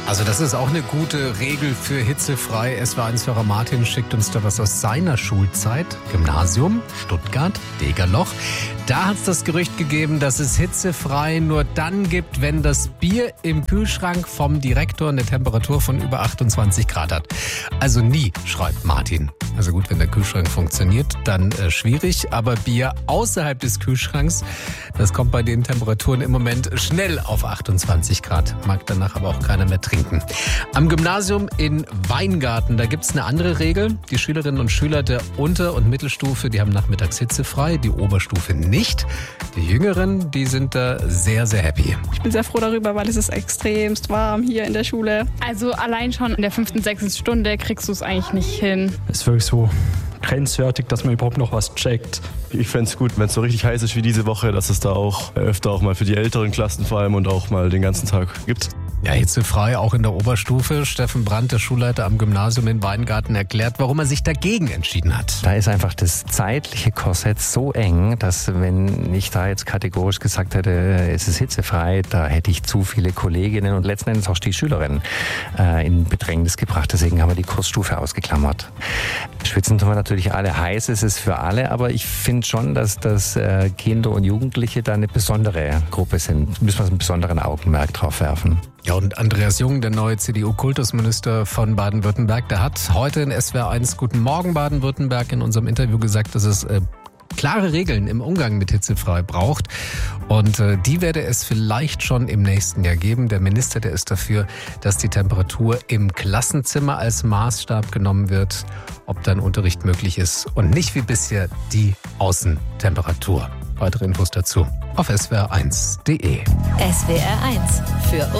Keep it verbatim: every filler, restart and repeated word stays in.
Also das ist auch eine gute Regel für hitzefrei. S W eins-Hörer Martin schickt uns da was aus seiner Schulzeit. Gymnasium, Stuttgart, Degerloch. Da hat es das Gerücht gegeben, dass es hitzefrei nur dann gibt, wenn das Bier im Kühlschrank vom Direktor eine Temperatur von über achtundzwanzig Grad hat. Also nie, schreibt Martin. Also gut, wenn der Kühlschrank funktioniert, dann äh, schwierig. Aber Bier außerhalb des Kühlschranks, das kommt bei den Temperaturen im Moment schnell auf achtundzwanzig Grad. Mag danach aber auch keiner mehr trinken. Am Gymnasium in Weingarten, da gibt es eine andere Regel. Die Schülerinnen und Schüler der Unter- und Mittelstufe, die haben nachmittags hitzefrei, die Oberstufe nicht. Die Jüngeren, die sind da sehr, sehr happy. Ich bin sehr froh darüber, weil es ist extremst warm hier in der Schule. Also allein schon in der fünften, sechsten Stunde kriegst du es eigentlich nicht hin. Es ist wirklich so grenzwertig, dass man überhaupt noch was checkt. Ich fände es gut, wenn es so richtig heiß ist wie diese Woche, dass es da auch öfter auch mal für die älteren Klassen vor allem und auch mal den ganzen Tag gibt. Ja, hitzefrei auch in der Oberstufe. Steffen Brandt, der Schulleiter am Gymnasium in Weingarten, erklärt, warum er sich dagegen entschieden hat. Da ist einfach das zeitliche Korsett so eng, dass wenn ich da jetzt kategorisch gesagt hätte, es ist hitzefrei, da hätte ich zu viele Kolleginnen und letzten Endes auch die Schülerinnen äh, in Bedrängnis gebracht. Deswegen haben wir die Kursstufe ausgeklammert. Schwitzen tun wir natürlich alle. Heiß ist es für alle, aber ich finde schon, dass, dass äh, Kinder und Jugendliche da eine besondere Gruppe sind. Müssen wir einen besonderen Augenmerk drauf werfen. Ja, und Andreas Jung, der neue C D U-Kultusminister von Baden-Württemberg, der hat heute in S W R eins Guten Morgen Baden-Württemberg in unserem Interview gesagt, dass es äh, klare Regeln im Umgang mit hitzefrei braucht. Und äh, die werde es vielleicht schon im nächsten Jahr geben. Der Minister, der ist dafür, dass die Temperatur im Klassenzimmer als Maßstab genommen wird, ob dann Unterricht möglich ist und nicht wie bisher die Außentemperatur. Weitere Infos dazu auf S W R eins punkt de. S W R eins für